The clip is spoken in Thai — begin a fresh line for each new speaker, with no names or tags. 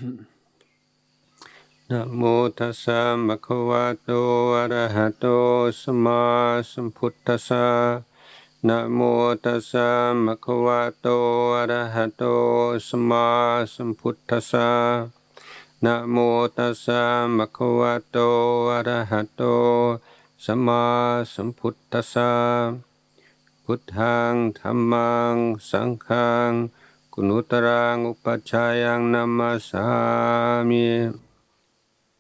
นะโมตัสสะภะคะวะโตอะระหะโตสัมมาสัมพุทธัสสะนะโมตัสสะภะคะวะโตอะระหะโตสัมมาสัมพุทธัสสะนะโมตัสสะภะคะวะโตอะระหะโตสัมมาสัมพุทธัสสะพุทธังธัมมังสังฆังกุณุตรังอุปัชฌายังนัมมัสสามิ